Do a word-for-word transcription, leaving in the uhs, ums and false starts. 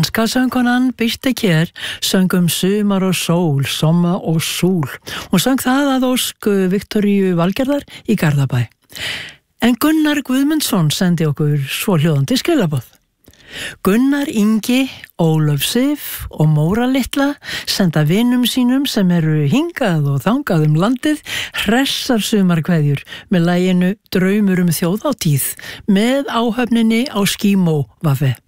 Danska söngkonan Birte Kjær söng um sumar og sól, somma og súl. Hún söng það að ósk Viktoríu Valgerðar í Garðabæ. En Gunnar Guðmundsson sendi okkur svohljóðandi skilaboð. Gunnar Ingi, Ólöf Sif og Móra litla senda vinum sínum sem eru hingað og þangað um landið hressar sumarkveðjur með laginu Draumur um þjóðhátíð með áhöfninni á Skímó Vaffe.